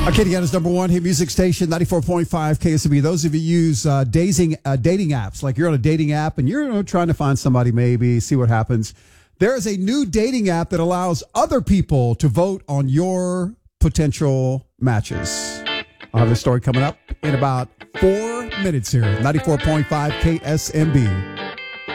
Acadiana's number one hit music station, 94.5 KSB. Those of you use dating apps, like you're on a dating app and you're trying to find somebody, maybe see what happens. There is a new dating app that allows other people to vote on your potential matches. I'll have the story coming up in about 4 minutes here. 94.5 KSMB.